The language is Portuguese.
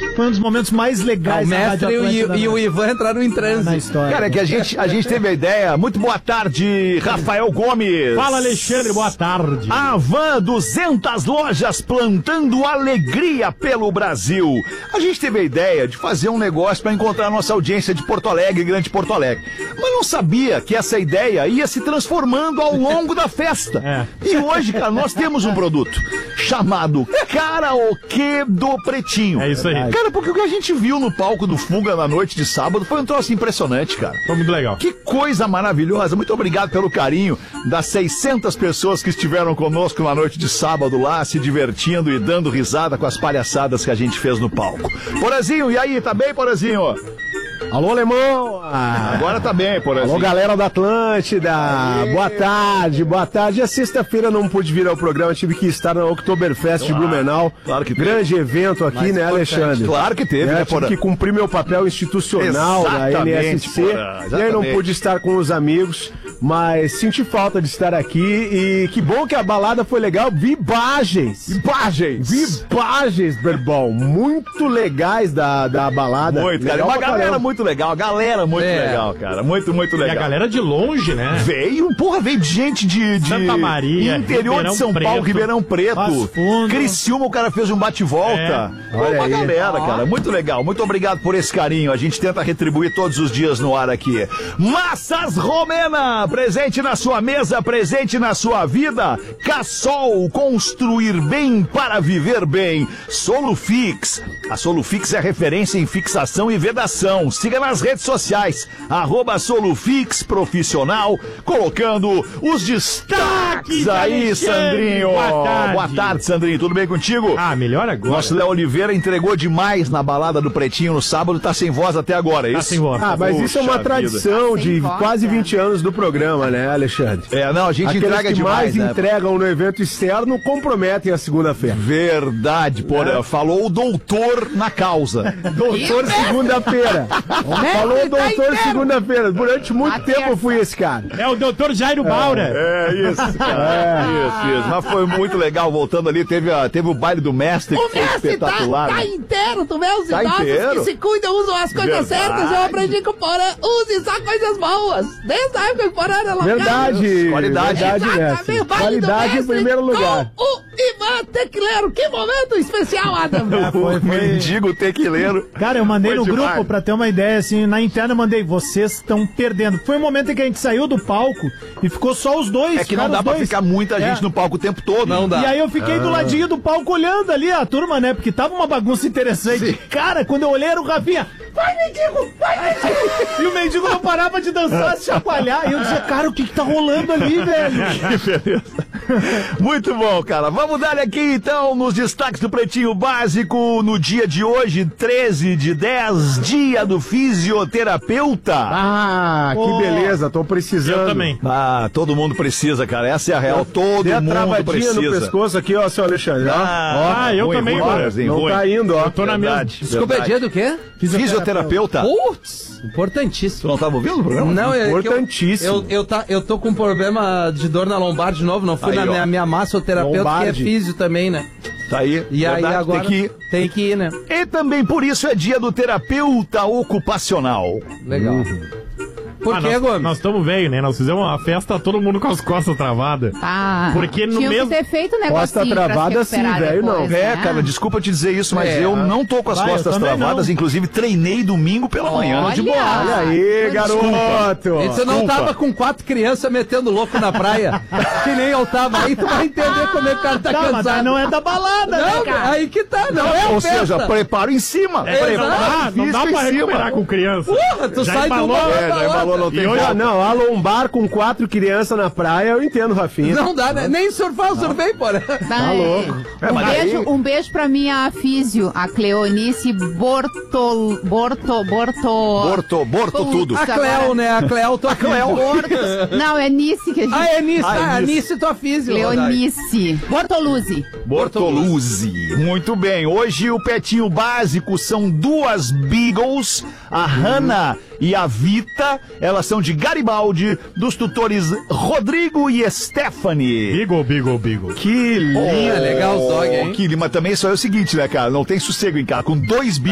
foi um dos momentos mais legais da Rádio Atlântida. E o Ivan entraram em transe. Na história. Cara, é que a gente teve a ideia. Muito boa tarde, Rafael Gomes. Fala, Alexandre, boa tarde. A Van 200 lojas plantando alegria pelo Brasil. A gente teve a ideia de fazer um negócio para encontrar a nossa audiência de Porto Alegre, Grande Porto Alegre. Mas não sabia que essa ideia ia se transformando ao longo da festa. E hoje, cara, nós temos um produto chamado Karaokê do Pretinho. É isso aí. Cara, porque o que a gente viu no palco do Fuga na noite de sábado foi um troço impressionante, cara. Foi muito legal. Que coisa maravilhosa. Muito obrigado pelo carinho das 600 pessoas que estiveram conosco na noite de sábado lá, se divertindo e dando risada com as palhaçadas que a gente fez no palco. Porazinho, e aí, tá bem, Porazinho? Alô, Alemão! Agora tá bem, Porazinho. Alô, galera da Atlântida! Boa tarde, boa tarde. A sexta-feira não pude vir ao programa, tive que estar na Oktoberfest de Blumenau. Claro que grande evento aqui, né, Alexandre? Claro que teve, né, Tive que cumprir meu papel institucional da NSC. E aí não pude estar com os amigos, mas senti falta de estar aqui e que bom que a balada foi legal. Vibagens, Berbão, muito legais da balada. Muito, cara. Uma galera muito legal, legal, cara. Muito legal. E a galera de longe, né? Veio gente de Santa Maria, interior Ribeirão de São Preto, Paulo, Ribeirão Preto, Criciúma, o cara fez um bate-volta. Uma galera, cara, muito legal. Muito obrigado por esse carinho. A gente tenta retribuir todos os dias no ar aqui. Massas Romena, presente na sua mesa, presente na sua vida. Cassol, construir bem para viver bem. Solufix. A Solufix é referência em fixação e vedação. Siga nas redes sociais, @Solufix Profissional, colocando os destaques aí, Sandrinho. Boa tarde, Sandrinho. Tudo bem contigo? Melhor agora. Nosso Léo Oliveira entregou demais na balada do Pretinho no sábado, tá sem voz até agora, é isso? Tá sem voz. Mas isso é uma tradição de quase 20 anos do programa, né, Alexandre? Não, a gente entrega que demais, mais entregam no evento externo comprometem a segunda-feira. Verdade, falou o doutor na causa. Doutor segunda-feira. Falou doutor segunda-feira. Durante muito tempo eu fui esse cara. É o doutor Jairo Baura. Isso, cara. Isso. Mas foi muito legal. Voltando ali, teve o baile do mestre, que foi espetacular. Tá inteiro, tu vê os Tá idosos inteiro? que se cuidam, usam as coisas certas. Eu aprendi com o Porã, use só coisas boas. Desde a época que o Porã era local. Verdade, Qualidade, mestre. Qualidade em primeiro lugar. Com o Ivan Tequileiro. Que momento especial, Adam. O mendigo tequileiro. Cara, eu mandei no demais. grupo pra ter uma ideia, assim, na interna eu mandei, vocês estão perdendo. Foi um momento em que a gente saiu do palco e ficou só os dois. É que não dá pra ficar muita gente no palco o tempo todo. Não dá. E aí eu fiquei do ladinho do palco olhando ali a turma, né? Porque tava uma bagunça interessante. Sim. Cara, quando eu olhei era o Rafinha. Vai, mendigo! E o mendigo não parava de dançar, se chacoalhar. E eu dizia, cara, o que tá rolando ali, velho? Que beleza. Muito bom, cara. Vamos dar aqui, então, nos destaques do Pretinho Básico, no dia de hoje, 13/10, dia do fisioterapeuta. Que beleza, tô precisando. Eu também. Todo mundo precisa, cara. Essa é a real. Todo Dê a mundo travadinha precisa. no pescoço aqui, ó, seu Alexandre. Eu também, mano. Não tá indo, ó. Eu tô na mesma. Desculpa, é dia do quê? Fisioterapeuta. Putz, Tu importantíssimo. não tava ouvindo o programa? Não, Importantíssimo. Eu tô com problema de dor na lombar de novo, não fui Aí, na ó. minha massoterapeuta, Lombarde. que é físio também, né? Tá aí. E aí Verdade, agora tem que ir, né? E também por isso é dia do terapeuta ocupacional. Legal. Por que, Gomes? Nós estamos velho, né? Nós fizemos uma festa, todo mundo com as costas travadas. Porque no Tinha mesmo... que ter feito um Costa negocinho travada sim, velho, não. Cara, desculpa te dizer isso, mas eu não tô com as costas travadas. Inclusive, treinei domingo pela manhã. De boa. Olha aí, garoto. Você não tava com 4 crianças metendo louco na praia, que nem eu tava. Aí tu vai entender como é que o cara tá Mas cansado. não é da balada, né, Não, cara? aí que tá, não é a Ou festa. seja, preparo em cima. Não dá pra recuperar com criança. Porra, tu Já sai do embalou? uma Já embalou, não tem volta. Não, a lombar com 4 crianças na praia, eu entendo, Rafinha. Não dá, né? Nem surfar eu surfei, porra. Tá louco. Um beijo pra minha físio, a Cleonice Borto tudo. A Cleo, né? A Cleo, tua Cleo. Não, é Nice que a gente... Ah, é Nice, a Nice, tua físio. Cleonice Bortoluzzi. Bortoluzzi. Muito bem. Hoje o Pretinho Básico são 2 Beagles, a Hannah e a Vita. Elas são de Garibaldi, dos tutores Rodrigo e Stephanie. Beagle. Que lindo. É legal os dog, hein? Que lindo. Mas também só é o seguinte, né, cara? Não tem sossego em casa. Com 2